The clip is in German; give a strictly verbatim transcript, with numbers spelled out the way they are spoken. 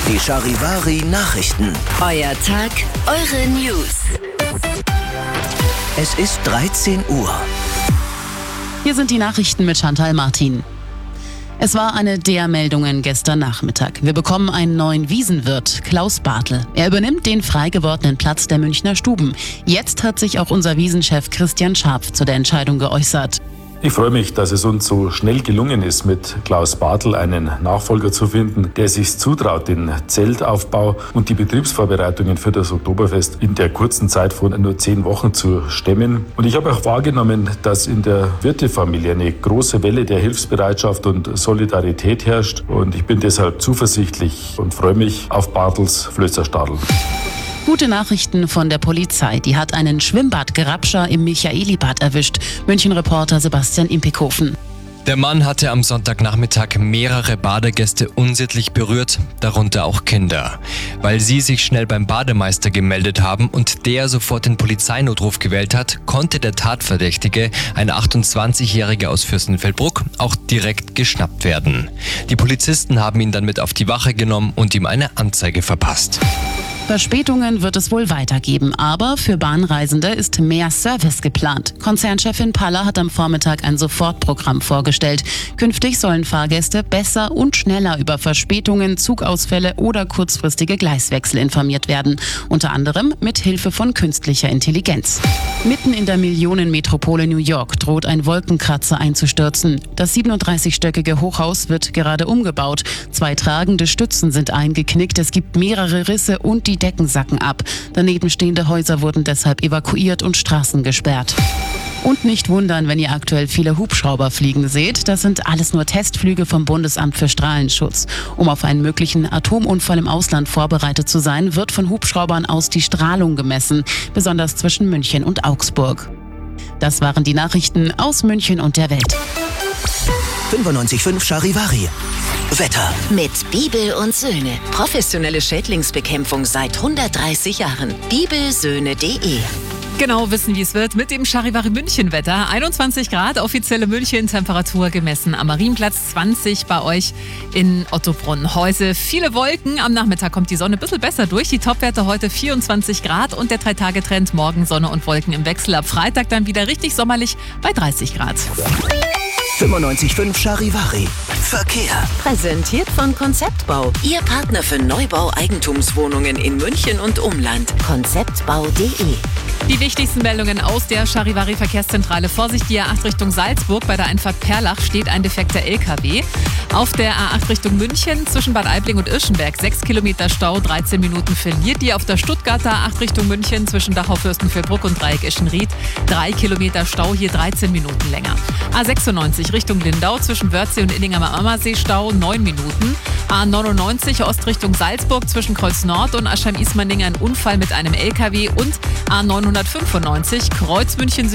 Die Charivari Nachrichten. Euer Tag, eure News. Es ist dreizehn Uhr. Hier sind die Nachrichten mit Chantal Martin. Es war eine der Meldungen gestern Nachmittag. Wir bekommen einen neuen Wiesenwirt, Klaus Bartel. Er übernimmt den frei gewordenen Platz der Münchner Stuben. Jetzt hat sich auch unser Wiesenchef Christian Scharpf zu der Entscheidung geäußert. Ich freue mich, dass es uns so schnell gelungen ist, mit Klaus Bartel einen Nachfolger zu finden, der sich zutraut, den Zeltaufbau und die Betriebsvorbereitungen für das Oktoberfest in der kurzen Zeit von nur zehn Wochen zu stemmen. Und ich habe auch wahrgenommen, dass in der Wirtefamilie eine große Welle der Hilfsbereitschaft und Solidarität herrscht. Und ich bin deshalb zuversichtlich und freue mich auf Bartels Flößerstadl. Gute Nachrichten von der Polizei. Die hat einen Schwimmbadgerabscher im Michaelibad erwischt. München-Reporter Sebastian Impikhofen. Der Mann hatte am Sonntagnachmittag mehrere Badegäste unsittlich berührt, darunter auch Kinder. Weil sie sich schnell beim Bademeister gemeldet haben und der sofort den Polizeinotruf gewählt hat, konnte der Tatverdächtige, ein achtundzwanzigjähriger aus Fürstenfeldbruck, auch direkt geschnappt werden. Die Polizisten haben ihn dann mit auf die Wache genommen und ihm eine Anzeige verpasst. Verspätungen wird es wohl weitergeben, aber für Bahnreisende ist mehr Service geplant. Konzernchefin Paller hat am Vormittag ein Sofortprogramm vorgestellt. Künftig sollen Fahrgäste besser und schneller über Verspätungen, Zugausfälle oder kurzfristige Gleiswechsel informiert werden. Unter anderem mit Hilfe von künstlicher Intelligenz. Mitten in der Millionenmetropole New York droht ein Wolkenkratzer einzustürzen. Das siebenunddreißigstöckige Hochhaus wird gerade umgebaut. Zwei tragende Stützen sind eingeknickt. Es gibt mehrere Risse und die Decken sacken ab. Daneben stehende Häuser wurden deshalb evakuiert und Straßen gesperrt. Und nicht wundern, wenn ihr aktuell viele Hubschrauber fliegen seht. Das sind alles nur Testflüge vom Bundesamt für Strahlenschutz. Um auf einen möglichen Atomunfall im Ausland vorbereitet zu sein, wird von Hubschraubern aus die Strahlung gemessen, besonders zwischen München und Augsburg. Das waren die Nachrichten aus München und der Welt. fünfundneunzig Komma fünf Charivari. Wetter. Mit Bibel und Söhne. Professionelle Schädlingsbekämpfung seit hundertdreißig Jahren. bibelsöhne punkt de. Genau wissen, wie es wird mit dem Charivari München Wetter. einundzwanzig Grad, offizielle München-Temperatur gemessen am Marienplatz, zwanzig bei euch in Ottobrunn. Heute viele Wolken, am Nachmittag kommt die Sonne ein bisschen besser durch. Die Topwerte heute vierundzwanzig Grad und der Drei-Tage-Trend morgen Sonne und Wolken im Wechsel. Ab Freitag dann wieder richtig sommerlich bei dreißig Grad. fünfundneunzig Komma fünf Charivari. Verkehr. Präsentiert von Konzeptbau. Ihr Partner für Neubau-Eigentumswohnungen in München und Umland. konzeptbau punkt de. Die wichtigsten Meldungen aus der Charivari Verkehrszentrale. Vorsicht, die A acht Richtung Salzburg. Bei der Einfahrt Perlach steht ein defekter L K W. Auf der A acht Richtung München zwischen Bad Aibling und Irschenberg sechs Kilometer Stau, dreizehn Minuten verliert ihr. Auf der Stuttgarter A acht Richtung München zwischen Dachau, Fürstenfeldbruck und Dreieck Eschenried drei Kilometer Stau, hier dreizehn Minuten länger. A sechsundneunzig Richtung Lindau zwischen Wörthsee und Inning am Ammersee Stau neun Minuten. A neunundneunzig Ostrichtung Salzburg zwischen Kreuz Nord und Aschheim-Ismaning ein Unfall mit einem L K W und A neunhundertfünfundneunzig Kreuz München